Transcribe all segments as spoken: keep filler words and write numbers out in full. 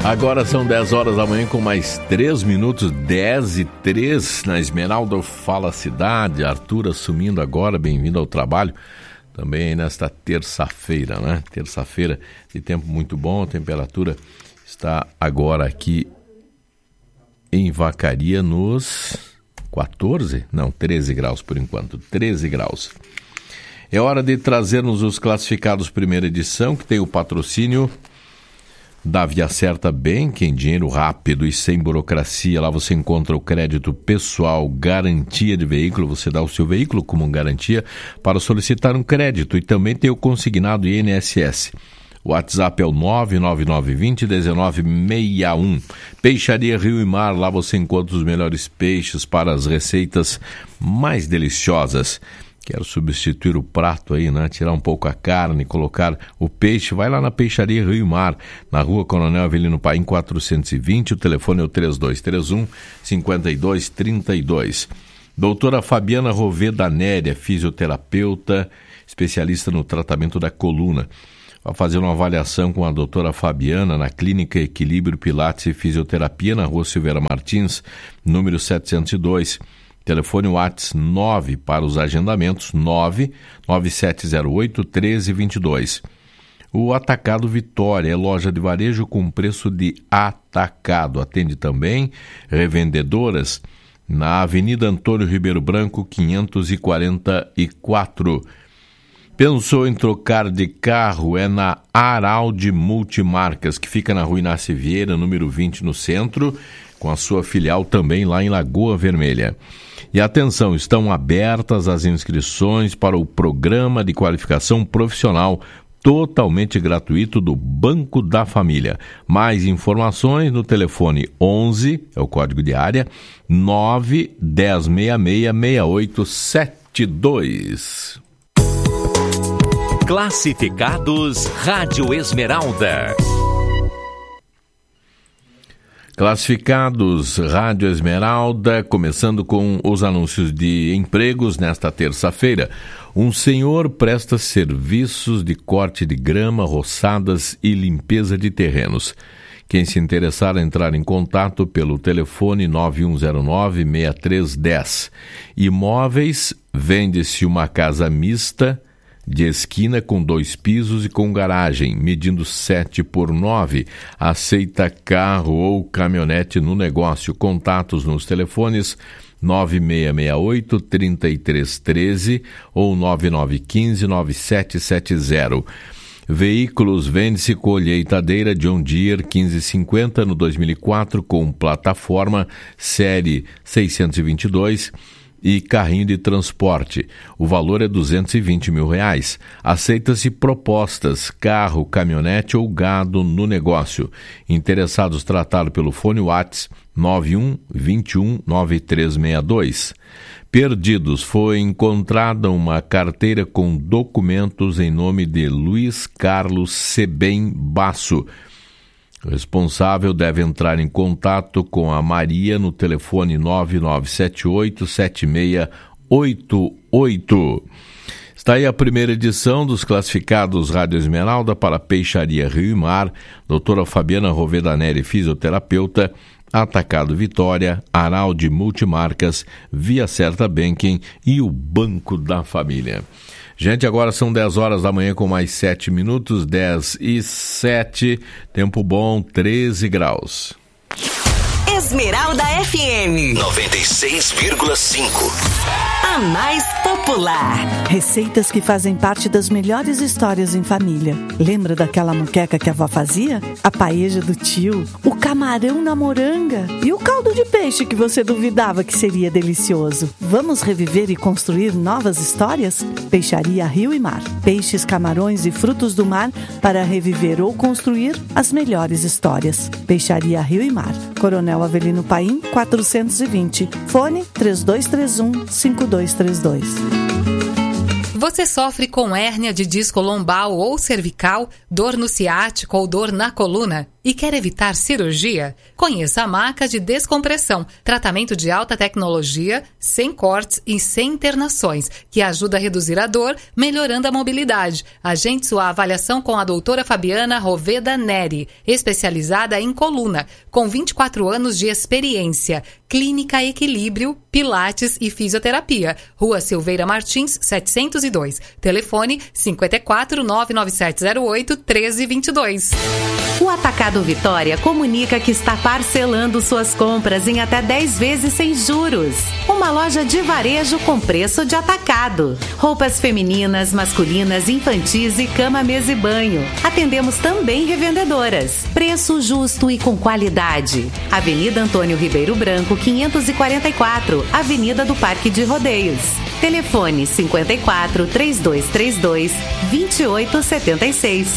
Agora são dez horas da manhã com mais três minutos, dez e três na Esmeralda Fala Cidade. Arthur assumindo agora, bem-vindo ao trabalho. Também nesta terça-feira, né? Terça-feira de tempo muito bom, a temperatura está agora aqui em Vacaria nos quatorze, não, treze graus por enquanto, treze graus. É hora de trazermos os classificados primeira edição, que tem o patrocínio da Via Certa Banking, dinheiro rápido e sem burocracia. Lá você encontra o crédito pessoal, garantia de veículo. Você dá o seu veículo como garantia para solicitar um crédito e também tem o consignado I N S S. O WhatsApp é o nove nove nove dois zero um nove seis um. Peixaria Rio e Mar, lá você encontra os melhores peixes para as receitas mais deliciosas. Quero substituir o prato aí, né? Tirar um pouco a carne, colocar o peixe. Vai lá na Peixaria Rio e Mar, na Rua Coronel Avelino Paim quatrocentos e vinte. O telefone é o três dois três um, cinco dois três dois. Doutora Fabiana Roveda Néria, fisioterapeuta, especialista no tratamento da coluna. Vai fazer uma avaliação com a doutora Fabiana na Clínica Equilíbrio Pilates e Fisioterapia, na Rua Silveira Martins, número setecentos e dois. Telefone WhatsApp nove para os agendamentos, nove nove sete zero oito um três dois dois. O Atacado Vitória é loja de varejo com preço de atacado. Atende também revendedoras na Avenida Antônio Ribeiro Branco, quinhentos e quarenta e quatro. Pensou em trocar de carro? É na Araldi Multimarcas, que fica na Rua Inácio Vieira, número vinte, no centro, com a sua filial também lá em Lagoa Vermelha. E atenção, estão abertas as inscrições para o Programa de Qualificação Profissional totalmente gratuito do Banco da Família. Mais informações no telefone onze, é o código de área, nove um zero seis seis seis oito sete dois. Classificados Rádio Esmeralda. Classificados Rádio Esmeralda, começando com os anúncios de empregos nesta terça-feira. Um senhor presta serviços de corte de grama, roçadas e limpeza de terrenos. Quem se interessar, entrar em contato pelo telefone nove um zero nove, seis três um zero. Imóveis, vende-se uma casa mista de esquina com dois pisos e com garagem, medindo sete por nove. Aceita carro ou caminhonete no negócio. Contatos nos telefones nove seis seis oito, três três um três ou nove nove um cinco, nove sete sete zero. Veículos, vende-se colheitadeira John Deere quinze cinquenta no dois mil e quatro com plataforma série seiscentos e vinte e dois e carrinho de transporte. O valor é duzentos e vinte mil reais. Aceita-se propostas, carro, caminhonete ou gado no negócio. Interessados, tratado pelo fone WhatsApp nove um dois um nove três seis dois. Perdidos, foi encontrada uma carteira com documentos em nome de Luiz Carlos Sebem Basso. O responsável deve entrar em contato com a Maria no telefone nove nove sete oito sete seis oito oito. Está aí a primeira edição dos classificados Rádio Esmeralda para Peixaria Rio e Mar, doutora Fabiana Roveda Néria, fisioterapeuta, Atacado Vitória, Araldi Multimarcas, Via Certa Banking e o Banco da Família. Gente, agora são dez horas da manhã com mais sete minutos, dez e sete, tempo bom, treze graus. Esmeralda F M noventa e seis vírgula cinco. A mais popular. Receitas que fazem parte das melhores histórias em família. Lembra daquela moqueca que a avó fazia? A paeja do tio, o camarão na moranga e o caldo de peixe que você duvidava que seria delicioso. Vamos reviver e construir novas histórias? Peixaria Rio e Mar. Peixes, camarões e frutos do mar para reviver ou construir as melhores histórias. Peixaria Rio e Mar. Coronel Avelino Paim, quatrocentos e vinte. Fone três dois três um, cinco dois três dois. Você sofre com hérnia de disco lombar ou cervical, dor no ciático ou dor na coluna? e quer evitar cirurgia? Conheça a Maca de Descompressão, tratamento de alta tecnologia, sem cortes e sem internações, que ajuda a reduzir a dor, melhorando a mobilidade. Agende sua avaliação com a doutora Fabiana Roveda Neri, especializada em coluna, com vinte e quatro anos de experiência. Clínica Equilíbrio, Pilates e Fisioterapia. Rua Silveira Martins, setecentos e dois. Telefone cinco quatro, nove nove sete zero oito, um três dois dois. O Atacado Vitória comunica que está parcelando suas compras em até dez vezes sem juros. Uma loja de varejo com preço de atacado. Roupas femininas, masculinas, infantis e cama, mesa e banho. Atendemos também revendedoras. Preço justo e com qualidade. Avenida Antônio Ribeiro Branco, quinhentos e quarenta e quatro, Avenida do Parque de Rodeios. Telefone cinco quatro, três dois três dois, dois oito sete seis.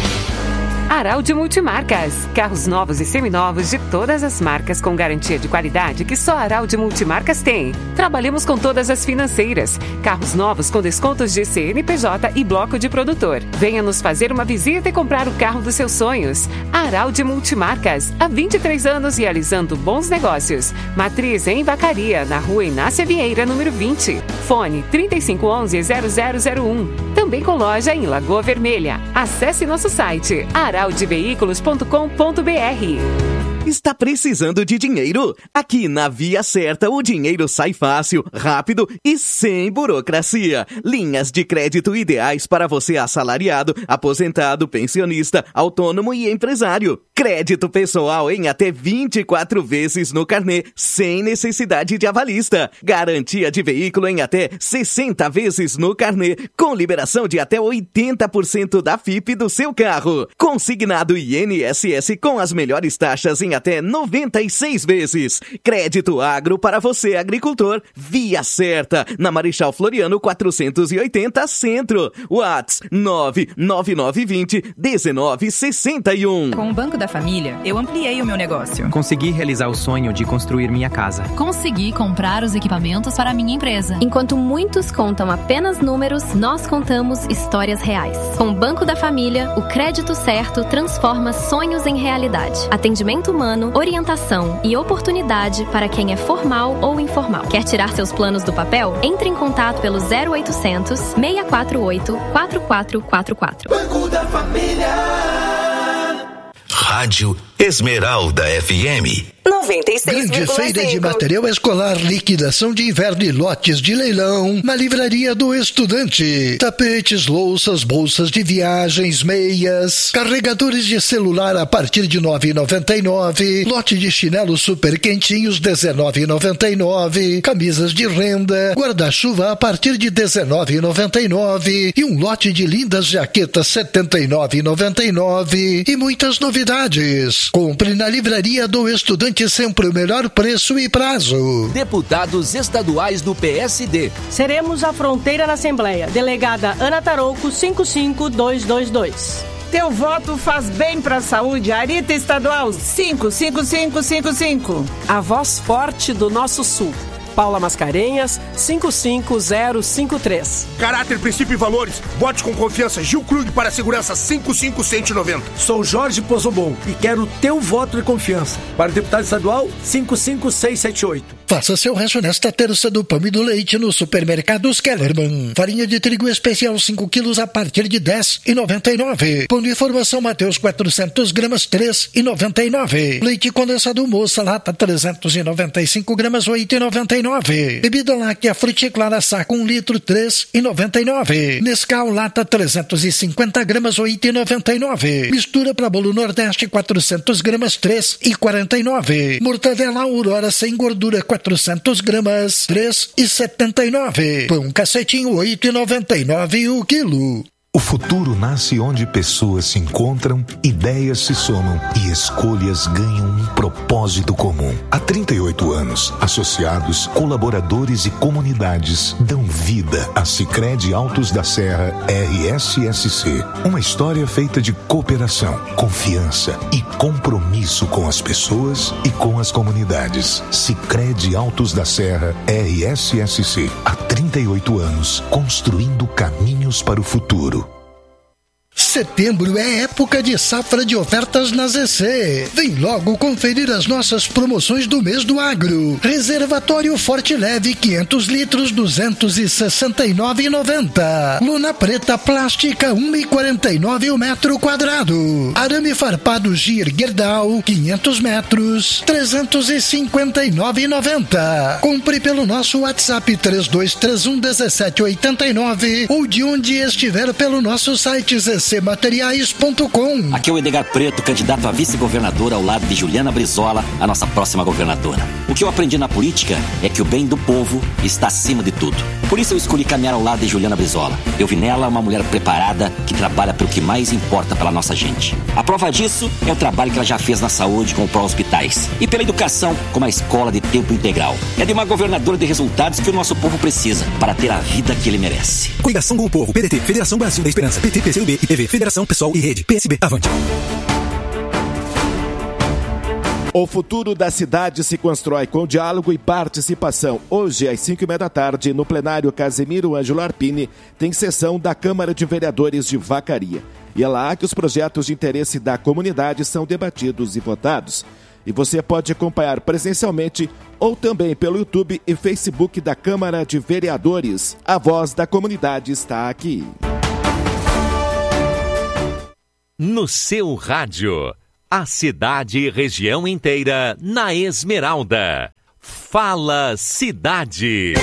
Araldi Multimarcas. Carros novos e seminovos de todas as marcas com garantia de qualidade que só a Araldi Multimarcas tem. Trabalhamos com todas as financeiras. Carros novos com descontos de C N P J e bloco de produtor. Venha nos fazer uma visita e comprar o carro dos seus sonhos. Araldi Multimarcas. Há vinte e três anos realizando bons negócios. Matriz em Vacaria, na rua Inácia Vieira, número vinte. Fone trinta e cinco onze, zero zero zero um. Também com loja em Lagoa Vermelha. Acesse nosso site araldi veículos ponto com ponto br. Está precisando de dinheiro? Aqui na Via Certa o dinheiro sai fácil, rápido e sem burocracia. Linhas de crédito ideais para você assalariado, aposentado, pensionista, autônomo e empresário. Crédito pessoal em até vinte e quatro vezes no carnê, sem necessidade de avalista. Garantia de veículo em até sessenta vezes no carnê, com liberação de até oitenta por cento da F I P do seu carro. Consignado I N S S com as melhores taxas em até noventa e seis vezes. Crédito agro para você, agricultor. Via Certa, na Marechal Floriano quatrocentos e oitenta, Centro. WhatsApp nove nove nove dois zero, um nove seis um. Com o Banco da Família, eu ampliei o meu negócio. Consegui realizar o sonho de construir minha casa. Consegui comprar os equipamentos para a minha empresa. Enquanto muitos contam apenas números, nós contamos histórias reais. Com o Banco da Família, o crédito certo transforma sonhos em realidade. Atendimento humano, orientação e oportunidade para quem é formal ou informal. Quer tirar seus planos do papel? Entre em contato pelo zero oitocentos, seis quatro oito, quatro quatro quatro quatro. Banco da Família. Rádio Esmeralda F M. noventa e seis Grande feira de material escolar, liquidação de inverno e lotes de leilão na Livraria do Estudante. Tapetes, louças, bolsas de viagens, meias, carregadores de celular a partir de nove reais e noventa e nove centavos, lote de chinelos super quentinhos dezenove reais e noventa e nove centavos, camisas de renda, guarda-chuva a partir de dezenove reais e noventa e nove centavos e um lote de lindas jaquetas setenta e nove reais e noventa e nove centavos e muitas novidades. Compre na Livraria do Estudante, sempre o melhor preço e prazo. Deputados estaduais do P S D. Seremos a fronteira na Assembleia. Delegada Ana Tarouco, cinco cinco dois dois dois. Teu voto faz bem para a saúde. Arita Estadual, cinco cinco cinco cinco cinco. A voz forte do nosso sul. Paula Mascarenhas, cinco cinco zero cinco três. Caráter, princípio e valores. Vote com confiança. Gil Krug para a segurança, cinco cinco um nove zero. Sou Jorge Pozobon e quero o teu voto de confiança. Para o deputado estadual, cinco cinco seis sete oito. Faça seu rancho nesta terça do pão e do leite no Supermercados Kellerman. Farinha de trigo especial cinco quilos a partir de dez reais e noventa e nove centavos. Pão de formação Mateus quatrocentos gramas, três reais e noventa e nove centavos. Leite condensado Moça lata trezentos e noventa e cinco gramas, oito reais e noventa e nove centavos. Bebida láctea Fruticlara saco um litro, três reais e noventa e nove centavos. Nescau lata trezentos e cinquenta gramas, oito reais e noventa e nove centavos. Mistura para bolo Nordeste quatrocentos gramas, três reais e quarenta e nove centavos. Mortadela Aurora sem gordura quatrocentos gramas, três reais e setenta e nove centavos. Pão cacetinho, oito reais e noventa e nove centavos o quilo. O futuro nasce onde pessoas se encontram, ideias se somam e escolhas ganham um propósito comum. Há trinta e oito anos, associados, colaboradores e comunidades dão vida a Sicredi Altos da Serra R S S C. Uma história feita de cooperação, confiança e compromisso com as pessoas e com as comunidades. Sicredi Altos da Serra R S S C. Há trinta e oito anos, construindo caminhos para o futuro. Setembro é época de safra de ofertas na Z C. Vem logo conferir as nossas promoções do mês do agro. Reservatório Forte Leve quinhentos litros, duzentos e sessenta e nove reais e noventa centavos. Lona preta plástica um real e quarenta e nove centavos o metro quadrado. Arame farpado Gir Gerdau quinhentos metros, trezentos e cinquenta e nove reais e noventa centavos. Compre pelo nosso WhatsApp três dois três um um sete oito nove ou de onde estiver pelo nosso site z c materiais ponto com. Aqui é o Edgar Preto, candidato a vice-governador ao lado de Juliana Brizola, a nossa próxima governadora. O que eu aprendi na política é que o bem do povo está acima de tudo. Por isso eu escolhi caminhar ao lado de Juliana Brizola. Eu vi nela uma mulher preparada que trabalha pelo que mais importa pela nossa gente. A prova disso é o trabalho que ela já fez na saúde com o pró-hospitais e pela educação com uma escola de tempo integral. É de uma governadora de resultados que o nosso povo precisa para ter a vida que ele merece. Coligação com o Povo, P D T, Federação Brasil da Esperança, P T, P C B, I P V, Federação Pessoal e Rede, P S B, avante. O futuro da cidade se constrói com diálogo e participação. Hoje, às cinco e meia da tarde, no plenário Casemiro Ângelo Arpini, tem sessão da Câmara de Vereadores de Vacaria. E é lá que os projetos de interesse da comunidade são debatidos e votados. E você pode acompanhar presencialmente ou também pelo YouTube e Facebook da Câmara de Vereadores. A voz da comunidade está aqui. No seu rádio, a cidade e região inteira na Esmeralda. Fala Cidade.